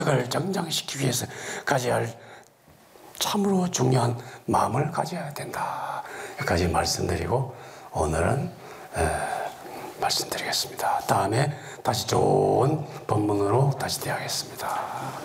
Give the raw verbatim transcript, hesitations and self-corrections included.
을 정장시키기 위해서 가져야 할 참으로 중요한 마음을 가져야 된다. 여기까지 말씀드리고 오늘은 에, 말씀드리겠습니다. 다음에 다시 좋은 본문으로 다시 대하겠습니다.